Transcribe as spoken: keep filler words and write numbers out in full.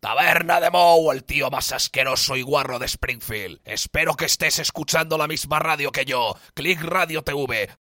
Taberna de Moe, el tío más asqueroso y guarro de Springfield. Espero que estés escuchando la misma radio que yo. Click Radio T V.